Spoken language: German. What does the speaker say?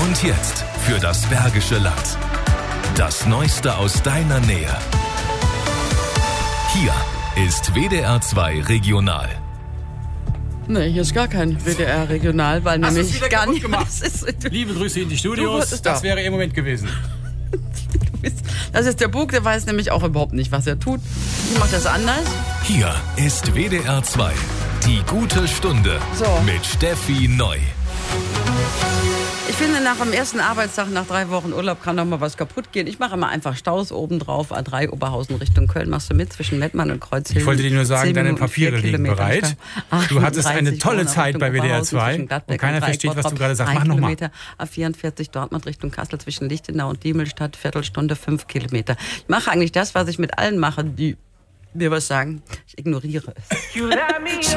Und jetzt für das Bergische Land. Das Neueste aus deiner Nähe. Hier ist WDR 2 Regional. Nee, hier ist gar kein WDR Regional, weil Hast nämlich wieder gar kaputt nicht gemacht. Liebe Grüße in die Studios. Das wäre Ihr Moment gewesen. Das ist der Bug, der weiß nämlich auch überhaupt nicht, was er tut. Ich mache das anders. Hier ist WDR 2. Die gute Stunde So. mit Steffi Neu. Ich finde, nach dem ersten Arbeitstag, nach 3 Wochen Urlaub, kann noch mal was kaputt gehen. Ich mache immer einfach Staus oben drauf, A3 Oberhausen Richtung Köln. Machst du mit zwischen Mettmann und Kreuzhilden? Ich wollte dir nur sagen, 10 deine Minuten, Papiere 4 liegen Kilometer. bereit. Du hattest eine tolle Zeit bei WDR 2 und keiner versteht, was du gerade sagst. Mach nochmal. A44 Dortmund Richtung Kassel zwischen Lichtenau und Diemelstadt, Viertelstunde, 5 Kilometer. Ich mache eigentlich das, was ich mit allen mache, die mir was sagen. Ich ignoriere es.